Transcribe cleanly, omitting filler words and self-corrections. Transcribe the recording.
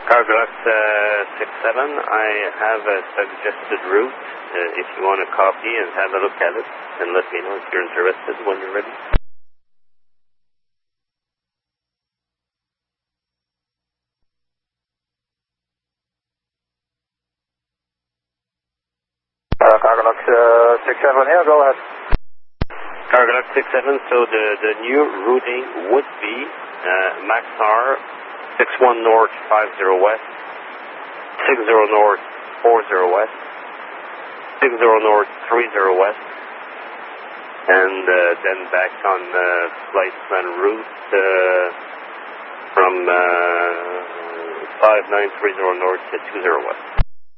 Carglass 67, I have a suggested route. If you want a copy and have a look at it, and let me know if you're interested when you're ready. Carglass 67 here, go ahead. Carglass 67, so the new routing would be Maxar 61 North 50 West, 60 North 40 West, 60 North 30 West, and then back on flight plan route from 5930 North to 20 West.